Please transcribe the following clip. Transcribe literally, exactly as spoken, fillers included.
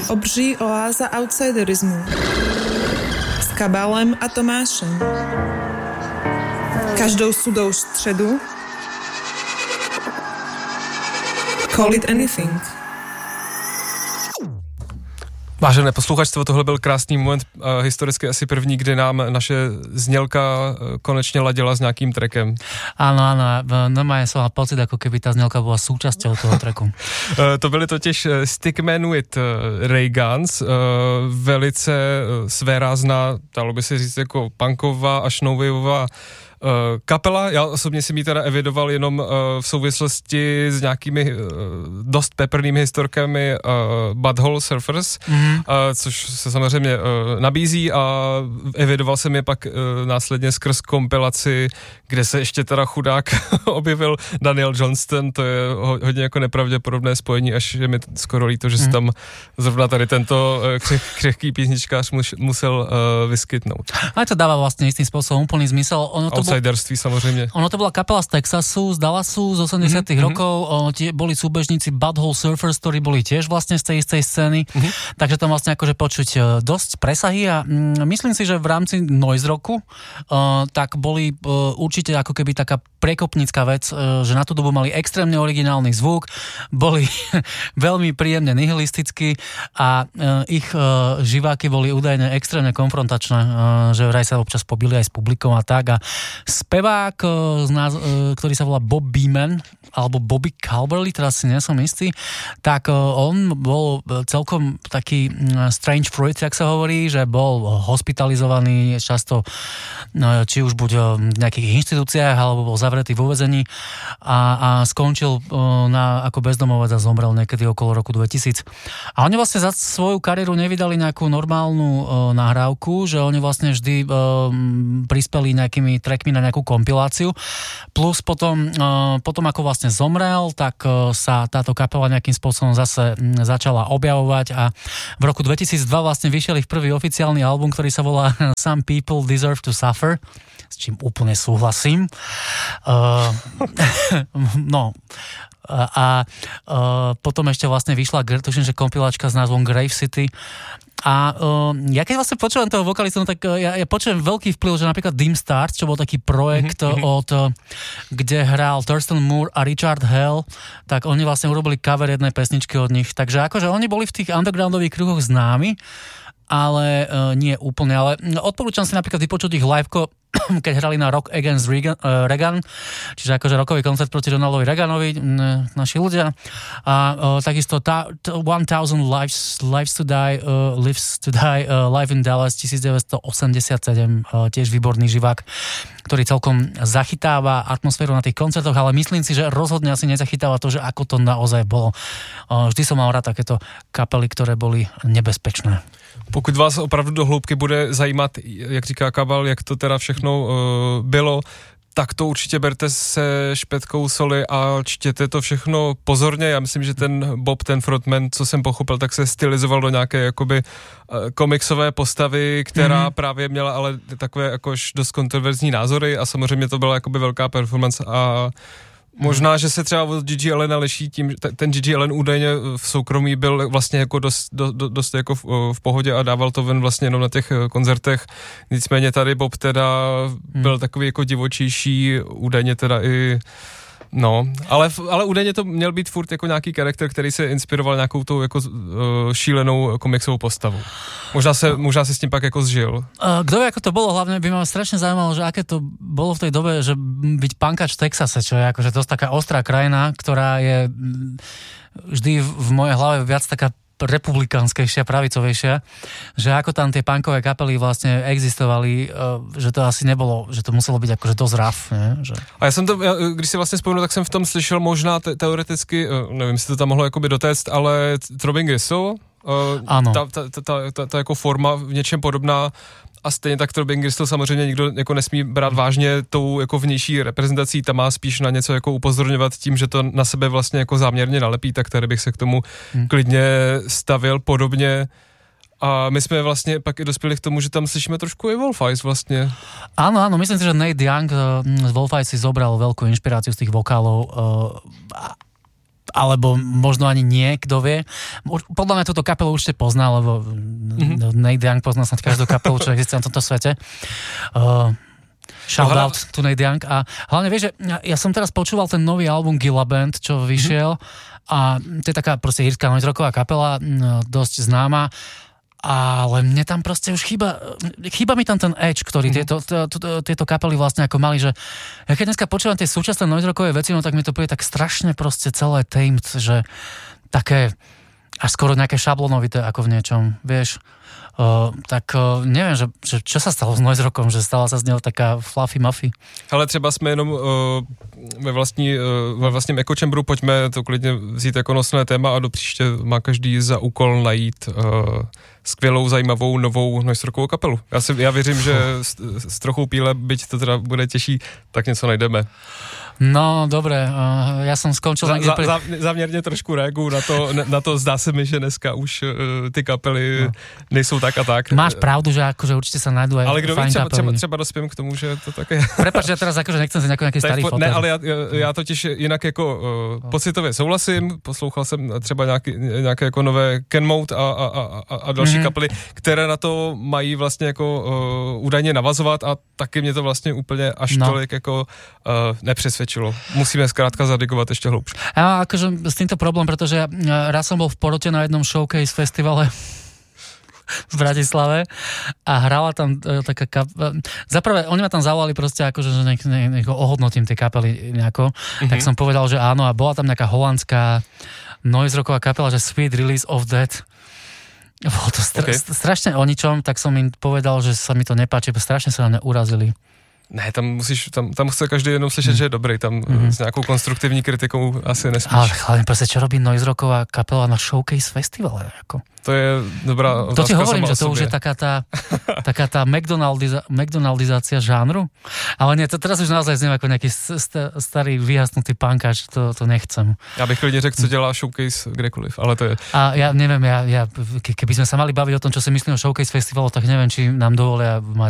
Obří oáza outsiderismu s Kabalem a Tomášem. Každou sudou středu Call it anything. Vážené posluchačstvo, tohle byl krásný moment, uh, historicky asi první, kdy nám naše znělka uh, konečne ladila s nejakým trackem. Áno, áno, normálne som mal pocit, ako keby tá znělka bola súčasťou toho tracku. uh, to byly totiž uh, Stickman with uh, Ray Guns, uh, velice uh, svérázná, dalo by se říct jako punková až no-waveová Uh, kapela, já osobně si mi teda evidoval jenom uh, v souvislosti s nějakými uh, dost peprnými historkami uh, Butthole Surfers, mm-hmm. uh, což se samozřejmě uh, nabízí a evidoval jsem je pak uh, následně skrz kompilaci, kde se ještě teda chudák objevil Daniel Johnston, to je ho, hodně jako nepravděpodobné spojení, až je mi skoro líto, že mm-hmm. se tam zrovna tady tento uh, křeh, křehký písničkář mus, musel uh, vyskytnout. A to dáva vlastne istým spôsobom úplný zmysel. Ono to Outsiderství samozrejme. Ono to bola kapela z Texasu, z Dallasu z osemdesiatych mm-hmm. rokov, o, tie boli súbežníci Butthole Surfers, ktorí boli tiež vlastne z tej istej scény, mm-hmm. takže tam vlastne akože počuť dosť presahy a mm, myslím si, že v rámci noise rocku uh, tak boli uh, určite ako keby taká prekopnícka vec, uh, že na tú dobu mali extrémne originálny zvuk, boli veľmi príjemne nihilistickí a uh, ich uh, živáky boli údajne extrémne konfrontačné, uh, že vraj sa občas pobili aj s publikom a tak a spevák, ktorý sa volá Bob Beeman, alebo Bobby Calverley, teraz si nie som istý, tak on bol celkom taký strange fruit, jak sa hovorí, že bol hospitalizovaný často, či už buď v nejakých inštitúciách, alebo bol zavretý vo väzení a, a skončil na, ako bezdomovec a zomrel niekedy okolo roku dvetisíc. A oni vlastne za svoju kariéru nevydali nejakú normálnu nahrávku, že oni vlastne vždy prispeli nejakými trackmi na nejakú kompiláciu. Plus potom, potom ako vlastne zomrel, tak sa táto kapela nejakým spôsobom zase začala objavovať a v roku dvetisícdva vlastne vyšiel ich prvý oficiálny album, ktorý sa volá Some People Deserve to Suffer, s čím úplne súhlasím. Uh, no a, a uh, potom ešte vlastne vyšla, tuším, že kompiláčka s názvom Grave City. A uh, ja keď vlastne počúvam toho vokalistu, no tak uh, ja, ja počujem veľký vplyv, že napríklad Dim Stars, čo bol taký projekt mm-hmm. od, uh, kde hral Thurston Moore a Richard Hell, tak oni vlastne urobili cover jednej pesničky od nich. Takže akože oni boli v tých undergroundových kruhoch známi, ale uh, nie úplne. Ale odporúčam si napríklad vypočuť ich liveco, keď hrali na Rock Against Reagan, uh, Reagan, čiže akože rockový koncert proti Donaldovi Reaganovi, m, naši ľudia. A uh, takisto ta, t- one thousand lives, lives to die, uh, lives to die, uh, live in Dallas devätnásťstoosemdesiatsedem, uh, tiež výborný živák, ktorý celkom zachytáva atmosféru na tých koncertoch, ale myslím si, že rozhodne asi nezachytáva to, že ako to naozaj bolo. Uh, vždy som mal rád takéto kapely, ktoré boli nebezpečné. Pokud vás opravdu do hloubky bude zajímat, jak říká Kabal, jak to teda všechno uh, bylo, tak to určitě berte se špetkou soli a čtěte to všechno pozorně. Já myslím, že ten Bob, ten frontman, co jsem pochopil, tak se stylizoval do nějaké jakoby uh, komiksové postavy, která mm-hmm. právě měla ale takové jakož dost kontroverzní názory a samozřejmě to byla jakoby velká performance a možná, že se třeba od Gigi Allena liší tím, ten Gigi Allen údajně v soukromí byl vlastně jako dost, do, dost jako v, v pohodě a dával to ven vlastně jenom na těch koncertech. Nicméně tady Bob teda byl hmm. takový jako divočejší, údajně teda i no, ale, ale údajně to měl být furt jako nějaký charakter, který se inspiroval nějakou tou jako uh, šílenou komiksovou postavou. Možná se, možná se s tím pak jako zžil. Kto vie, ako to bolo, hlavne by ma strašne zaujímalo, že aké to bolo v tej dobe, že byť punkač v Texase, čo je akože dosť taká ostrá krajina, ktorá je vždy v mojej hlave viac taká republikánskejšia, pravicovejšia, že ako tam tie punkové kapely vlastne existovali, že to asi nebolo, že to muselo byť akože dosť raf, ne? Že... A já jsem to, já, když si vlastně spomínal, tak jsem v tom slyšel možná te, teoreticky, nevím, jestli to tam mohlo jakoby dotéct, ale Throbbing Gristle, uh, ta, ta, ta, ta, ta, ta jako forma v něčem podobná. A stejně tak Throbbing Gristle samozřejmě nikdo jako nesmí brát vážně tou jako vnější reprezentací, ta má spíš na něco jako upozorňovat tím, že to na sebe vlastně jako záměrně nalepí, tak tady bych se k tomu hmm. klidně stavil podobně. A my jsme vlastně pak i dospěli k tomu, že tam slyšíme trošku i Wolf-Eyes vlastně. Áno, áno, myslím si, že Nate Young z Wolf-Eyes si zobral veľkú inšpiráciu z tých vokálov a alebo možno ani nie, kto vie. Podľa mňa túto kapelu určite poznal, lebo mm-hmm. Nate Young pozná snad každú kapelu, čo existuje na tomto svete. Uh, shout no, out to Nate Young. A hlavne vieš, že ja som teraz počúval ten nový album Gilla Band, čo vyšiel mm-hmm. a to je taká proste írska noise-rocková kapela, dosť známa. Ale mne tam proste už chýba, chýba mi tam ten edge, ktorý mm. tieto, to, to, tieto kapely vlastne ako mali, že ja keď dneska počúvam tie súčasné noise rockové veci, no tak mi to príde tak strašne proste celé tamed, že také až skoro nejaké šablonovité ako v niečom, vieš. Uh, tak uh, neviem, že, že čo sa stalo s noise rockom, že stala sa z něho taká fluffy muffy. Ale třeba jsme jenom uh, ve, vlastní, uh, ve vlastním echo chamberu, pojďme to klidně vzít jako nosné téma a do příště má každý za úkol najít uh, skvělou, zajímavou, novou noise rockovou kapelu. Já, si, já věřím, že s, s trochou píle, byť to teda bude těžší, tak něco najdeme. No, dobre, uh, ja som skončil... Za, za, za, záměrně trošku reaguju na to, na to, zdá se mi, že dneska už uh, ty kapely no. nejsou tak a tak. Máš pravdu, že akože určite sa nájdú aj ale kdo ví, třeba, třeba, třeba dospím k tomu, že to také... Prepáč, že teraz akože nechcem si nejaký starý fotel. Ne, ale já, já totiž jinak jako uh, pocitově souhlasím, poslouchal jsem třeba nějaký, nějaké jako nové Ken Mode a, a, a, a další mm-hmm. kapely, které na to mají vlastně jako uh, údajně navazovat a taky mě to vlastně úplně až no. tolik jako uh, nepřesvědčilo. Musíme zkrátka zadigovat ještě hlubš. Ja akože s týmto problém, pretože ja raz som bol v Porote na jednom showcase festivale v Bratislave a hrala tam uh, taká kap... Zaprvé, oni ma tam zavolali proste akože, že nech, nech, nech ohodnotím tie kapely nejako, mm-hmm. tak som povedal, že áno a bola tam nejaká holandská noise rocková kapela, že Sweet Release of Death. Bolo to stra- okay. strašne o ničom, tak som im povedal, že sa mi to nepáči, strašne sa na mňa urazili. Ne, tam musíš, tam, tam chce každý jenom slyšet, mm. že je dobrý, tam mm-hmm. s nějakou konstruktivní kritikou asi nesmíš. Ale hlavne proste, čo robí noise rocková kapela na showcase festivale, ako? To je dobrá otázka. To ti hovorím, že to sobě. už je taká tá, taká tá McDonaldiza, McDonaldizácia žánru, ale nie, to teraz už naozaj zniem ako nejaký st- starý vyhasnutý punkáč, to, to nechcem. Já bych klidně řekl, co dělá showcase kdekoliv, ale to je... A ja neviem, ja, ja, keby sme sa mali baviť o tom, čo si myslím o showcase festivalu, tak neviem, či nám dovolia mať